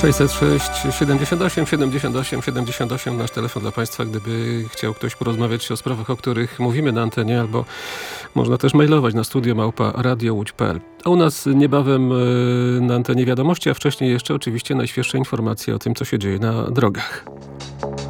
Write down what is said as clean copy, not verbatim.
606 78 78 78 nasz telefon dla Państwa, gdyby chciał ktoś porozmawiać o sprawach, o których mówimy na antenie, albo można też mailować na studio@radiołódź.pl. A u nas niebawem na antenie wiadomości, a wcześniej jeszcze oczywiście najświeższe informacje o tym, co się dzieje na drogach.